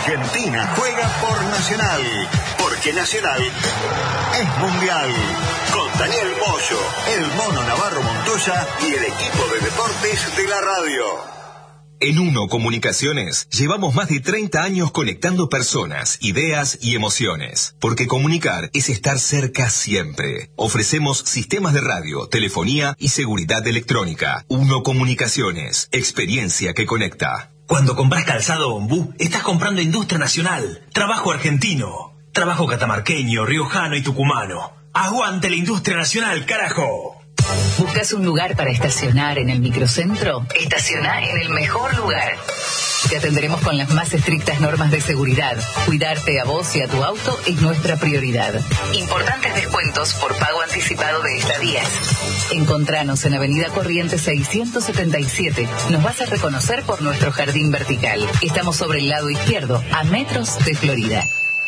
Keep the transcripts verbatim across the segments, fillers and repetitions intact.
Argentina juega por Nacional, porque Nacional es mundial. Con Daniel Moyo, el Mono Navarro Montoya y el equipo de deportes de la radio. En Uno Comunicaciones llevamos más de treinta años conectando personas, ideas y emociones. Porque comunicar es estar cerca siempre. Ofrecemos sistemas de radio, telefonía y seguridad electrónica. Uno Comunicaciones, experiencia que conecta. Cuando compras calzado Ombú, estás comprando industria nacional, trabajo argentino, trabajo catamarqueño, riojano y tucumano. ¡Aguante la industria nacional, carajo! ¿Buscas un lugar para estacionar en el microcentro? Estaciona en el mejor lugar. Te atenderemos con las más estrictas normas de seguridad. Cuidarte a vos y a tu auto es nuestra prioridad. Importantes descuentos por pago anticipado de estadías. Encontranos en Avenida Corrientes seiscientos setenta y siete. Nos vas a reconocer por nuestro jardín vertical. Estamos sobre el lado izquierdo, a metros de Florida.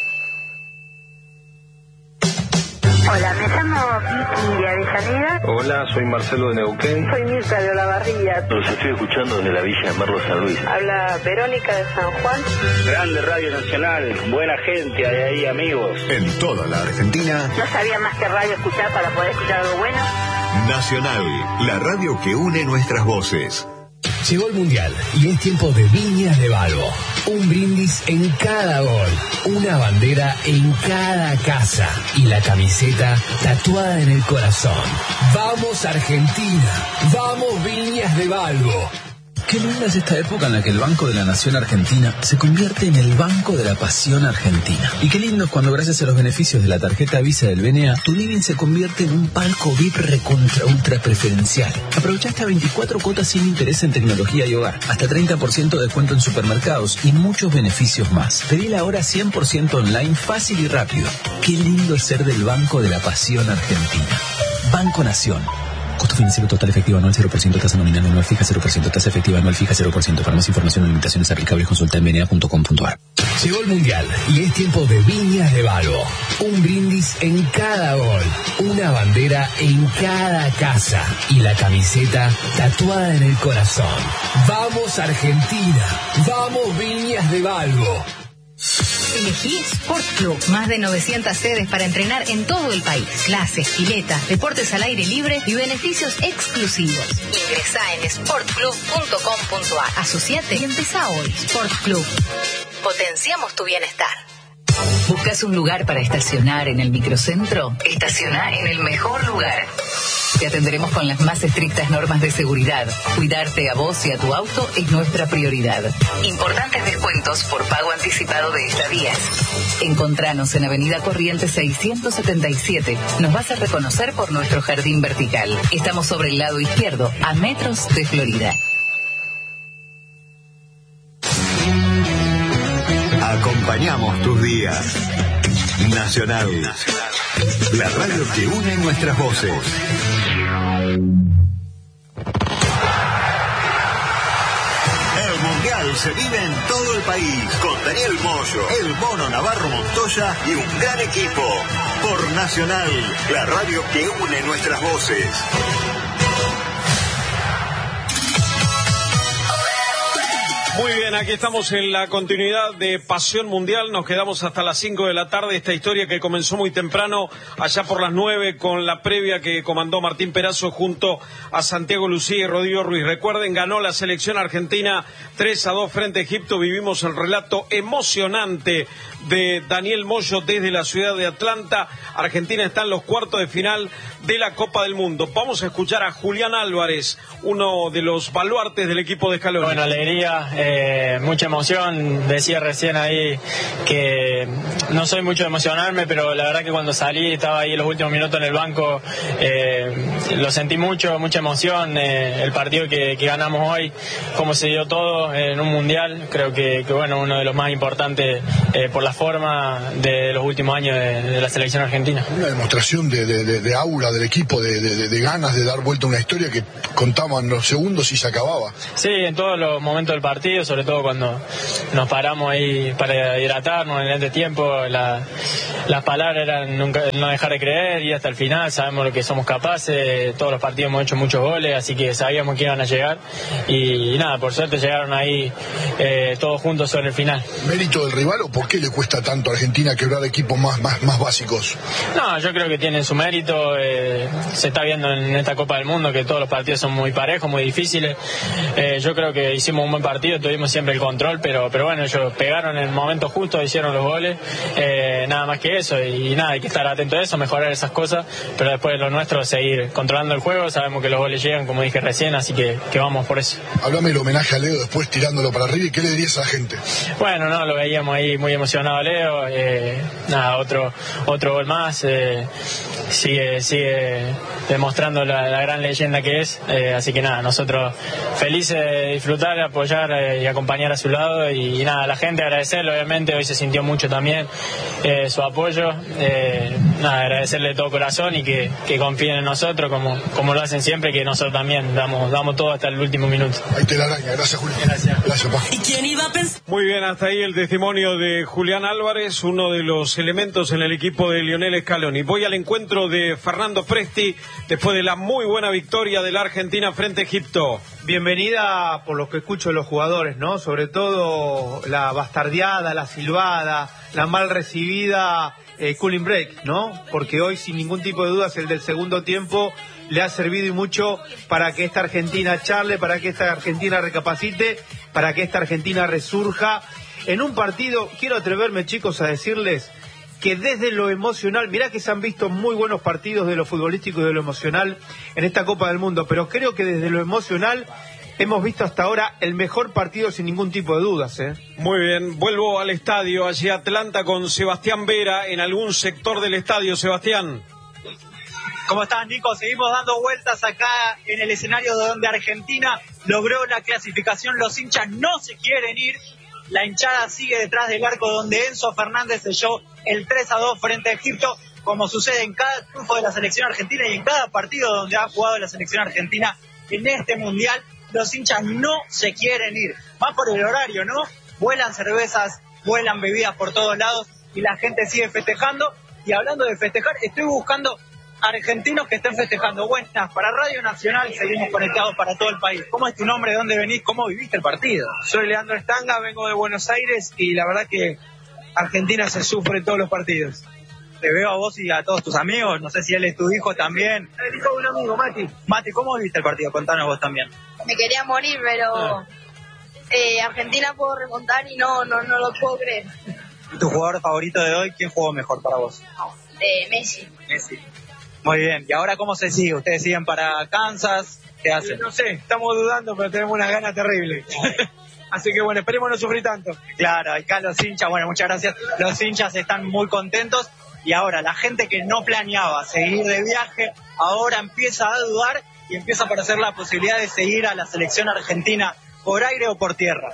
Hola, me llamo Vicky de Avellaneda. Hola, soy Marcelo de Neuquén. Soy Mirta de Olavarría. Los estoy escuchando desde la Villa de Merlo San Luis. Habla Verónica de San Juan. Grande Radio Nacional, buena gente de ahí, amigos. En toda la Argentina. No sabía más que radio escuchar para poder escuchar algo bueno. Nacional, la radio que une nuestras voces. Llegó el Mundial y es tiempo de Viñas de Balbo. Un brindis en cada gol, una bandera en cada casa y la camiseta tatuada en el corazón. ¡Vamos Argentina! ¡Vamos Viñas de Balbo! Qué linda es esta época en la que el Banco de la Nación Argentina se convierte en el Banco de la Pasión Argentina. Y qué lindo es cuando, gracias a los beneficios de la tarjeta Visa del B N A, tu living se convierte en un palco V I P recontra ultra preferencial. Aprovecha hasta veinticuatro cuotas sin interés en tecnología y hogar, hasta treinta por ciento de descuento en supermercados y muchos beneficios más. Pedila ahora cien por ciento online, fácil y rápido. Qué lindo es ser del Banco de la Pasión Argentina. Banco Nación. Costo financiero total efectivo anual cero por ciento, tasa nominal anual fija cero por ciento, tasa efectiva anual fija cero por ciento. Para más información o limitaciones aplicables, consulta en b n a punto com punto a r. Llegó el Mundial y es tiempo de Viñas de Balbo. Un brindis en cada gol, una bandera en cada casa y la camiseta tatuada en el corazón. ¡Vamos Argentina! ¡Vamos Viñas de Balbo! Elegí Sport Club. Más de novecientas sedes para entrenar en todo el país. Clases, piletas, deportes al aire libre y beneficios exclusivos. Ingresá en sport club punto com punto a r. Asociate y empezá hoy. Sport Club. Potenciamos tu bienestar. ¿Buscas un lugar para estacionar en el microcentro? Estaciona en el mejor lugar. Te atenderemos con las más estrictas normas de seguridad. Cuidarte a vos y a tu auto es nuestra prioridad. Importantes descuentos por pago anticipado de estadías. Encontranos en Avenida Corrientes seiscientos setenta y siete. Nos vas a reconocer por nuestro jardín vertical. Estamos sobre el lado izquierdo, a metros de Florida. Acompañamos tus días. Nacional, la radio que une nuestras voces. El Mundial se vive en todo el país con Daniel Moyo, el Mono Navarro Montoya y un gran equipo. Por Nacional, la radio que une nuestras voces. Muy bien, aquí estamos en la continuidad de Pasión Mundial. Nos quedamos hasta las cinco de la tarde. Esta historia que comenzó muy temprano, allá por las nueve, con la previa que comandó Martín Perazo junto a Santiago Lucía y Rodrigo Ruiz. Recuerden, ganó la selección argentina tres a dos frente a Egipto. Vivimos el relato emocionante de Daniel Moyo desde la ciudad de Atlanta. Argentina está en los cuartos de final de la Copa del Mundo. Vamos a escuchar a Julián Álvarez, uno de los baluartes del equipo de Scaloni. Bueno, alegría. Eh, mucha emoción. Decía recién ahí que no soy mucho de emocionarme, pero la verdad que cuando salí, estaba ahí en los últimos minutos en el banco, eh, lo sentí mucho, mucha emoción. Eh, el partido que, que ganamos hoy, cómo se dio todo en un mundial, creo que, que bueno, uno de los más importantes eh, por la forma de los últimos años de, de la selección argentina. Una demostración de, de, de, de aura del equipo, de, de, de ganas de dar vuelta a una historia que contaban los segundos y se acababa. Sí, en todos los momentos del partido. partido, sobre todo cuando nos paramos ahí para hidratarnos en el entretiempo. La, las palabras eran nunca, no dejar de creer y hasta el final sabemos lo que somos capaces. Todos los partidos hemos hecho muchos goles, así que sabíamos que iban a llegar y, y nada, por suerte llegaron ahí eh, todos juntos sobre el final. ¿Mérito del rival o por qué le cuesta tanto a Argentina quebrar equipos más, más, más básicos? No, yo creo que tienen su mérito. Eh, se está viendo en esta Copa del Mundo que todos los partidos son muy parejos, muy difíciles. Eh, yo creo que hicimos un buen partido, tuvimos siempre el control, pero, pero bueno, ellos pegaron en el momento justo, hicieron los goles, eh, nada más que eso, y, y nada, hay que estar atento a eso, mejorar esas cosas, pero después lo nuestro es seguir controlando el juego. Sabemos que los goles llegan, como dije recién, así que, que vamos por eso. Háblame del homenaje a Leo después tirándolo para arriba, y qué le dirías a la gente. Bueno, no, lo veíamos ahí muy emocionado a Leo, eh, nada, otro, otro gol más, eh, sigue, sigue demostrando la, la gran leyenda que es, eh, así que nada, nosotros felices de disfrutar, apoyar eh, y acompañar a su lado, y, y nada, a la gente agradecerle, obviamente hoy se sintió mucho también eh, su apoyo, eh, nada, agradecerle de todo corazón y que, que confíen en nosotros como, como lo hacen siempre, que nosotros también damos, damos todo hasta el último minuto. Ahí te la araña, gracias Julián. Gracias. Gracias, pa. ¿Y quién iba a pensar? Muy bien, hasta ahí el testimonio de Julián Álvarez, uno de los elementos en el equipo de Lionel Scaloni. Voy al encuentro de Fernando Presti después de la muy buena victoria de la Argentina frente a Egipto. Bienvenida por lo que escucho de los jugadores, ¿no? Sobre todo la bastardeada, la silbada, la mal recibida eh, cooling break, ¿no? Porque hoy sin ningún tipo de dudas el del segundo tiempo le ha servido y mucho para que esta Argentina charle, para que esta Argentina recapacite, para que esta Argentina resurja. En un partido, quiero atreverme, chicos, a decirles que desde lo emocional, mirá que se han visto muy buenos partidos de lo futbolístico y de lo emocional en esta Copa del Mundo, pero creo que desde lo emocional hemos visto hasta ahora el mejor partido sin ningún tipo de dudas, ¿eh? Muy bien, vuelvo al estadio, allí Atlanta con Sebastián Vera en algún sector del estadio. Sebastián. ¿Cómo estás, Nico? Seguimos dando vueltas acá en el escenario donde Argentina logró la clasificación. Los hinchas no se quieren ir. La hinchada sigue detrás del arco donde Enzo Fernández selló el tres a dos frente a Egipto, como sucede en cada triunfo de la selección argentina y en cada partido donde ha jugado la selección argentina en este mundial. Los hinchas no se quieren ir, más por el horario, ¿no? Vuelan cervezas, vuelan bebidas por todos lados y la gente sigue festejando. Y hablando de festejar, estoy buscando argentinos que estén festejando. Buenas, para Radio Nacional seguimos conectados para todo el país. ¿Cómo es tu nombre? ¿De dónde venís? ¿Cómo viviste el partido? Soy Leandro Estanga, vengo de Buenos Aires y la verdad que Argentina se sufre en todos los partidos. Te veo a vos y a todos tus amigos, no sé si él es tu hijo también. El hijo de un amigo, Mati. Mati, ¿cómo viste el partido? Contanos vos también. Me quería morir, pero ah. eh, Argentina puedo remontar y no, no, no lo puedo creer. ¿Tu jugador favorito de hoy? ¿Quién jugó mejor para vos? Eh, Messi. Messi. Muy bien, ¿y ahora cómo se sigue? ¿Ustedes siguen para Kansas? ¿Qué hacen? No sé, estamos dudando, pero tenemos unas ganas terribles. Así que bueno, esperemos no sufrir tanto. Claro, acá los hinchas, bueno, muchas gracias. Los hinchas están muy contentos. Y ahora, la gente que no planeaba seguir de viaje, ahora empieza a dudar y empieza a aparecer la posibilidad de seguir a la selección argentina por aire o por tierra.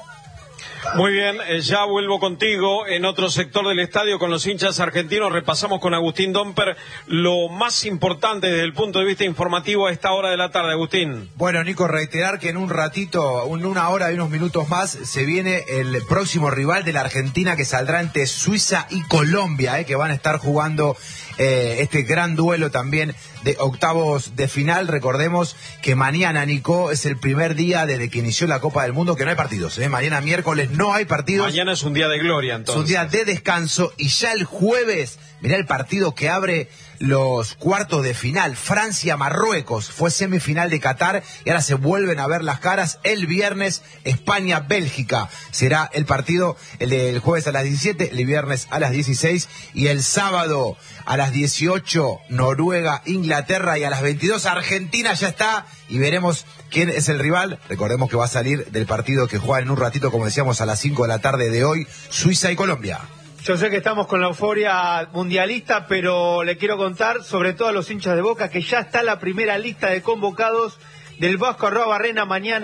Muy bien, eh, ya vuelvo contigo en otro sector del estadio con los hinchas argentinos. Repasamos con Agustín Domper lo más importante desde el punto de vista informativo a esta hora de la tarde. Agustín. Bueno, Nico, reiterar que en un ratito, en una hora y unos minutos más, se viene el próximo rival de la Argentina, que saldrá entre Suiza y Colombia, eh, que van a estar jugando eh, este gran duelo también de octavos de final. Recordemos que mañana, Nico, es el primer día desde que inició la Copa del Mundo que no hay partidos, ¿eh? Mañana miércoles no hay partidos. Mañana es un día de gloria, entonces. Es un día de descanso y ya el jueves, mirá el partido que abre los cuartos de final. Francia-Marruecos, fue semifinal de Qatar y ahora se vuelven a ver las caras. El viernes, España-Bélgica será el partido, el del jueves a las diecisiete, el viernes a las dieciséis y el sábado a las dieciocho, Noruega-Inglaterra, y a las veintidós, Argentina ya está y veremos quién es el rival. Recordemos que va a salir del partido que juega en un ratito, como decíamos, a las cinco de la tarde de hoy, Suiza y Colombia. Yo sé que estamos con la euforia mundialista, pero le quiero contar, sobre todo a los hinchas de Boca, que ya está la primera lista de convocados del Vasco Arroa Barrena. Mañana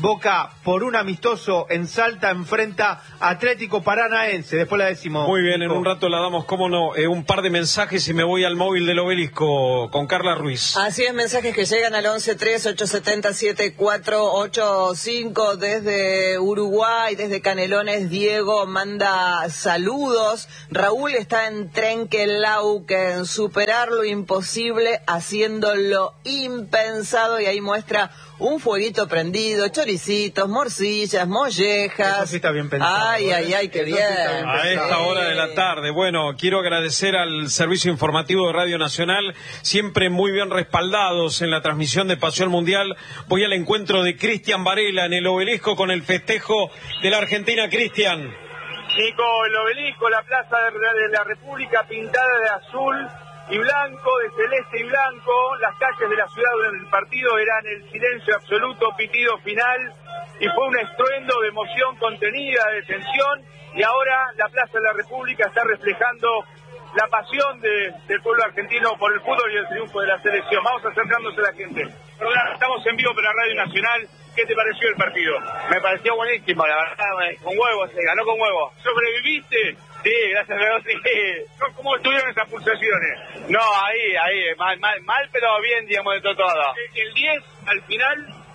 Boca por un amistoso en Salta enfrenta a Atlético Paranaense. Después la decimos. Muy bien, en un rato la damos, cómo no, eh, un par de mensajes y me voy al móvil del Obelisco con Carla Ruiz. Así es, mensajes que llegan al once tres ocho siete cero siete cuatro ocho cinco desde Uruguay, desde Canelones. Diego manda saludos. Raúl está en Trenquelauquen, superar lo imposible haciendo lo impensado, y ahí muestra un fueguito prendido, choricitos, morcillas, mollejas. Eso sí está bien pensado. Ay, ¿eh? ay, ay, qué bien. bien A esta hora de la tarde. Bueno, quiero agradecer al Servicio Informativo de Radio Nacional, siempre muy bien respaldados en la transmisión de Pasión Mundial. Voy al encuentro de Cristian Varela en el Obelisco con el festejo de la Argentina. Cristian. Nico, el Obelisco, la Plaza de la República pintada de azul y blanco, de celeste y blanco. Las calles de la ciudad durante el partido eran el silencio absoluto, pitido final, y fue un estruendo de emoción contenida, de tensión, y ahora la Plaza de la República está reflejando la pasión de, del pueblo argentino por el fútbol y el triunfo de la selección. Vamos acercándose a la gente. Perdón, estamos en vivo para Radio Nacional. ¿Qué te pareció el partido? Me pareció buenísimo, la verdad, con huevos, se ganó con huevos. ¿Sobreviviste? Sí, gracias a Dios, sí. ¿Cómo estuvieron esas pulsaciones? No, ahí, ahí, mal, mal, mal, pero bien, digamos, de todo. todo. El diez, al final,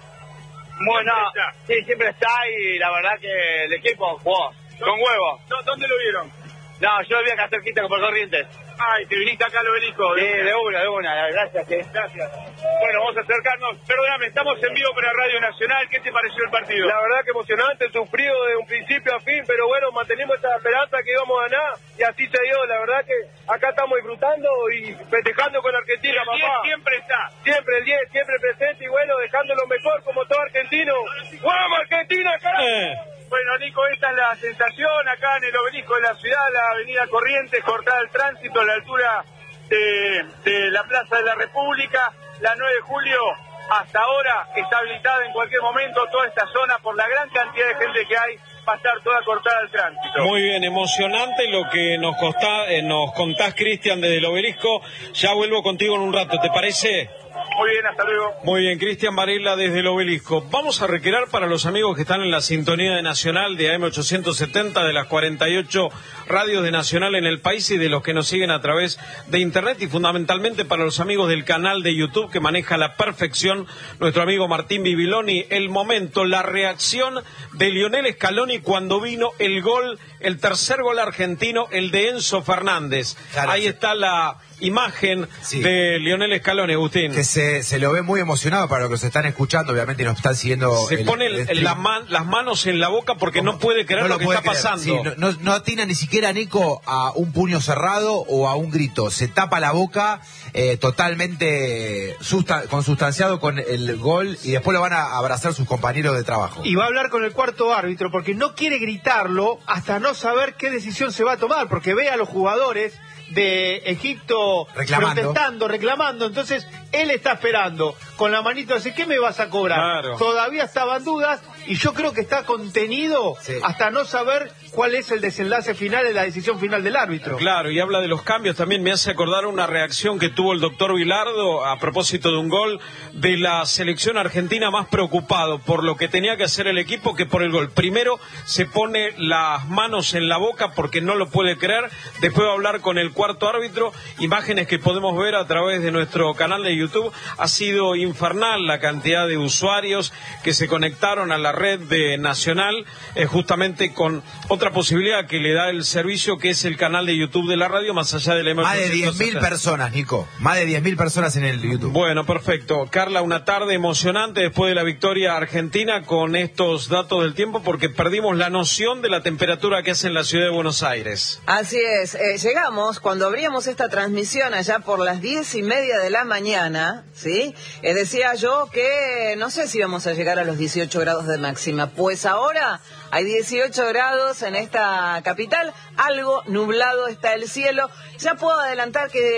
bueno, siempre está. Sí, siempre está, y la verdad que el equipo jugó con huevos. ¿Dónde lo vieron? No, yo vivía acá cerquita por Corrientes. Ay, te viniste acá al Obelisco. Sí, de una, de una, gracias. Sí. Gracias. Bueno, vamos a acercarnos. Perdóname, estamos en vivo para Radio Nacional. ¿Qué te pareció el partido? La verdad que emocionante, sufrido de un principio a fin, pero bueno, mantenimos esa esperanza que íbamos a ganar, y así se dio. La verdad que acá estamos disfrutando y festejando con Argentina, el diez papá. Siempre está. Siempre el diez, siempre presente, y bueno, dejando lo mejor como todo argentino. ¡Vamos, Argentina, carajo! Eh. Bueno, Nico, esta es la sensación acá en el Obelisco de la ciudad, la avenida Corrientes, cortada el tránsito a la altura de, de la Plaza de la República. La nueve de julio hasta ahora está habilitada en cualquier momento toda esta zona por la gran cantidad de gente que hay. Va a estar toda cortada el tránsito. Muy bien, emocionante lo que nos, costa, eh, nos contás, Cristian, desde el Obelisco. Ya vuelvo contigo en un rato, ¿te parece? Muy bien, hasta luego. Muy bien, Cristian Varela desde el Obelisco. Vamos a recrear para los amigos que están en la sintonía de Nacional de A M ochocientos setenta, de las cuarenta y ocho radios de Nacional en el país, y de los que nos siguen a través de Internet, y fundamentalmente para los amigos del canal de YouTube que maneja a la perfección nuestro amigo Martín Bibiloni. El momento, la reacción de Lionel Scaloni cuando vino el gol, el tercer gol argentino, el de Enzo Fernández. Claro, Ahí sí. está la imagen sí. de Lionel Scaloni, Agustín. Que se, se lo ve muy emocionado para los que se están escuchando, obviamente, y nos están siguiendo. Se el, pone el, el, la man, las manos en la boca porque no puede creer no lo, lo que está creer. pasando. Sí, no, no, no atina ni siquiera, Nico, a un puño cerrado o a un grito. Se tapa la boca eh, totalmente susta consustanciado con el gol, y después lo van a abrazar sus compañeros de trabajo. Y va a hablar con el cuarto árbitro porque no quiere gritarlo hasta no saber qué decisión se va a tomar, porque ve a los jugadores de Egipto reclamando. protestando, reclamando, entonces él está esperando con la manito, así, ¿qué me vas a cobrar? Claro. Todavía estaban dudas, y yo creo que está contenido sí. hasta no saber cuál es el desenlace final de la decisión final del árbitro. Claro, y habla de los cambios, también me hace acordar una reacción que tuvo el doctor Vilardo a propósito de un gol de la selección argentina, más preocupado por lo que tenía que hacer el equipo que por el gol. Primero se pone las manos en la boca porque no lo puede creer, después va a hablar con el cuarto árbitro, imágenes que podemos ver a través de nuestro canal de YouTube. Ha sido infernal la cantidad de usuarios que se conectaron a la red de Nacional, eh, justamente con otra posibilidad que le da el servicio, que es el canal de YouTube de la radio, más allá de la Más de diez mil personas, Nico, más de diez mil personas en el YouTube. Bueno, perfecto. Carla, una tarde emocionante después de la victoria argentina, con estos datos del tiempo, porque perdimos la noción de la temperatura que hace en la ciudad de Buenos Aires. Así es, eh, llegamos, cuando abríamos esta transmisión allá por las diez y media de la mañana, ¿sí? Eh, decía yo que no sé si vamos a llegar a los dieciocho grados de máxima, pues ahora hay dieciocho grados en esta capital, algo nublado está el cielo. Ya puedo adelantar que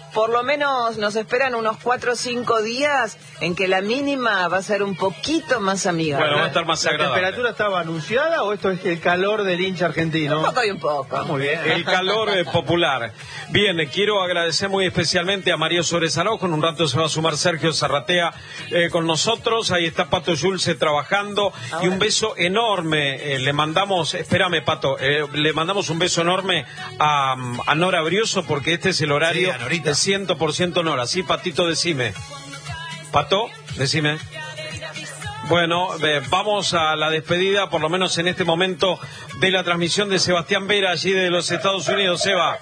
por lo menos nos esperan unos cuatro o cinco días en que la mínima va a ser un poquito más amigable. Bueno, va a estar más ¿La agradable. temperatura estaba anunciada o esto es el calor del hincha argentino? Un poco y un poco. Muy bien. El calor eh, popular. Bien, eh, quiero agradecer muy especialmente a Mario Suárez Araujo. En un rato se va a sumar Sergio Zarratea eh, con nosotros. Ahí está Pato Yulce trabajando. Ahora. Y un beso enorme. Eh, le mandamos, espérame Pato, eh, le mandamos un beso enorme a, a Nora Brioso porque este es el horario sí, de cien por ciento Nora. Sí, Patito, decime. Pato, decime. Bueno, eh, vamos a la despedida, por lo menos en este momento, de la transmisión de Sebastián Vera, allí de los Estados Unidos. Seba.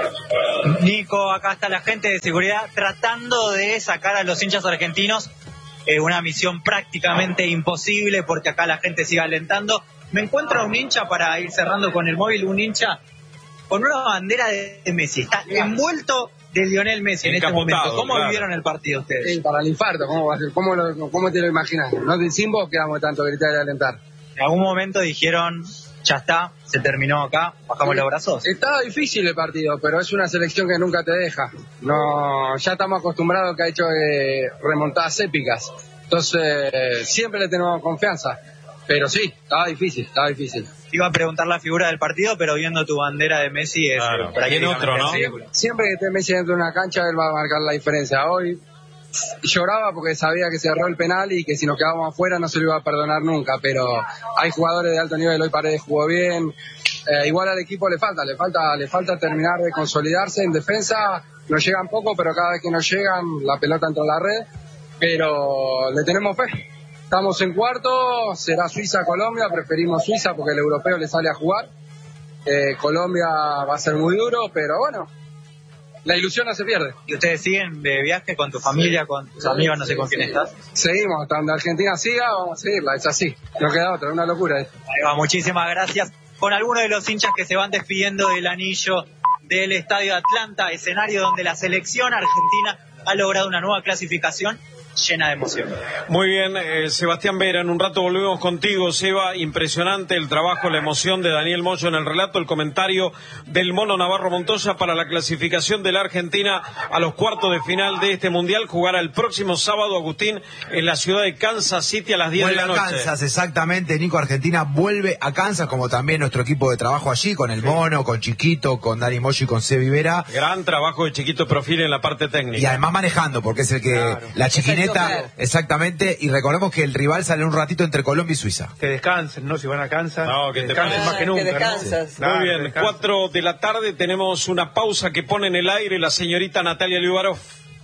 Nico, acá está la gente de seguridad tratando de sacar a los hinchas argentinos. Eh, una misión prácticamente imposible porque acá la gente sigue alentando. Me encuentro un hincha, para ir cerrando con el móvil, un hincha con una bandera de Messi. Está envuelto de Lionel Messi en este momento. ¿Cómo claro. vivieron el partido ustedes? Sí, para el infarto, ¿cómo va a ser? ¿Cómo, lo, cómo te lo imaginas? No te sin vos que vamos tanto a gritar y alentar. En algún momento dijeron, ya está, se terminó acá, bajamos sí, los brazos. Estaba difícil el partido, pero es una selección que nunca te deja. No, ya estamos acostumbrados que ha hecho eh, remontadas épicas. Entonces, siempre le tenemos confianza. Pero sí, estaba difícil, estaba difícil. Iba a preguntar la figura del partido, pero viendo tu bandera de Messi es claro, prácticamente otro, ¿no? Siempre que esté Messi dentro de una cancha, él va a marcar la diferencia. Hoy lloraba porque sabía que se erró el penal y que si nos quedábamos afuera no se lo iba a perdonar nunca, pero hay jugadores de alto nivel. Hoy Paredes jugó bien, eh, igual al equipo le falta, le falta, le falta terminar de consolidarse en defensa. Nos llegan poco, pero cada vez que nos llegan la pelota entra a la red, pero le tenemos fe. Estamos en cuarto, será Suiza-Colombia, preferimos Suiza porque el europeo le sale a jugar. Eh, Colombia va a ser muy duro, pero bueno, la ilusión no se pierde. ¿Y ustedes siguen de viaje con tu familia, con tus amigos, no sé con quién estás? Seguimos, hasta donde Argentina siga, vamos a seguirla, es así, no queda otra, es una locura esto. Ahí va, muchísimas gracias. Con algunos de los hinchas que se van despidiendo del anillo del Estadio Atlanta, escenario donde la selección argentina ha logrado una nueva clasificación llena de emoción. Muy bien, eh, Sebastián Vera, en un rato volvemos contigo, Seba. Impresionante el trabajo, la emoción de Daniel Moyo en el relato, el comentario del Mono Navarro Montoya para la clasificación de la Argentina a los cuartos de final de este Mundial. Jugará el próximo sábado, Agustín, en la ciudad de Kansas City a las diez vuelve de la noche. A Kansas, exactamente, Nico. Argentina vuelve a Kansas, como también nuestro equipo de trabajo allí, con el Mono, con Chiquito, con Dani Moyo y con Sebi Vera. Gran trabajo de Chiquito Profil en la parte técnica. Y además manejando, porque es el que claro. la chiquineta. Exactamente, y recordemos que el rival sale un ratito entre Colombia y Suiza. Que descansen, ¿no? Si van a Kansas. No, que, que descansen más que nunca. Que descansas. ¿no? Muy Claro, bien, descansen. cuatro de la tarde tenemos una pausa que pone en el aire la señorita Natalia Liubarov.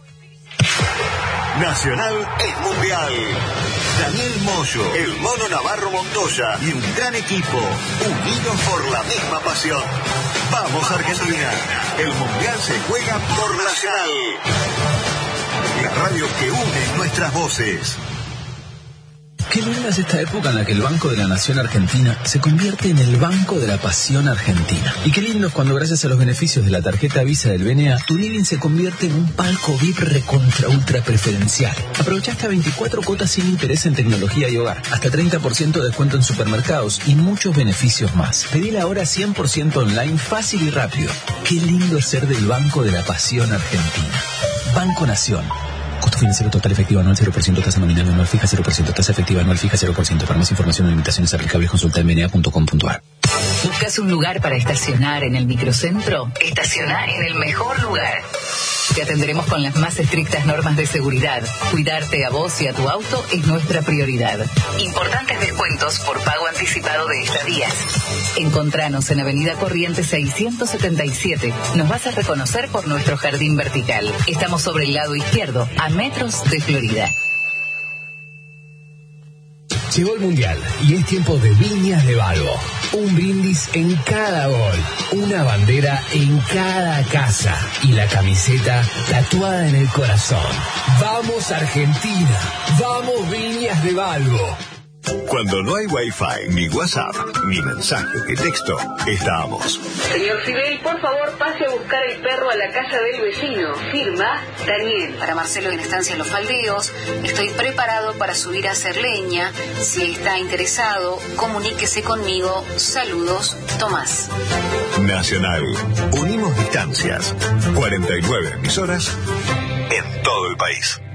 Nacional es mundial. Daniel Moyo, el Mono Navarro Montoya y un gran equipo, unidos por la misma pasión. Vamos Argentina, el mundial se juega por Nacional. La radio que une nuestras voces. Qué linda es esta época en la que el Banco de la Nación Argentina se convierte en el Banco de la Pasión Argentina. Y qué lindo es cuando, gracias a los beneficios de la tarjeta Visa del B N A, tu living se convierte en un palco V I P recontra ultra preferencial. Aprovecha hasta veinticuatro cuotas sin interés en tecnología y hogar, hasta treinta por ciento de descuento en supermercados y muchos beneficios más. Pedila ahora cien por ciento online, fácil y rápido. Qué lindo es ser del Banco de la Pasión Argentina. Banco Nación. Costo financiero total efectivo anual cero por ciento, tasa nominal anual fija cero por ciento, tasa efectiva anual fija cero por ciento. Para más información o limitaciones aplicables, consulta en b n a punto com punto a r. ¿Buscas un lugar para estacionar en el microcentro? Estacioná en el mejor lugar. Te atenderemos con las más estrictas normas de seguridad. Cuidarte a vos y a tu auto es nuestra prioridad. Importantes descuentos por pago anticipado de estadías. Encontranos en Avenida Corrientes seiscientos setenta y siete. Nos vas a reconocer por nuestro jardín vertical. Estamos sobre el lado izquierdo, a metros de Florida. Llegó el Mundial y es tiempo de Viñas de Balbo. Un brindis en cada gol, una bandera en cada casa y la camiseta tatuada en el corazón. ¡Vamos Argentina! ¡Vamos Viñas de Balbo! Cuando no hay Wi-Fi, ni WhatsApp, ni mensaje de texto, estamos. Señor Sibel, por favor, pase a buscar el perro a la casa del vecino. Firma, Daniel. Para Marcelo en Estancia Los Faldeos, estoy preparado para subir a hacer leña. Si está interesado, comuníquese conmigo. Saludos, Tomás. Nacional. Unimos distancias. cuarenta y nueve emisoras en todo el país.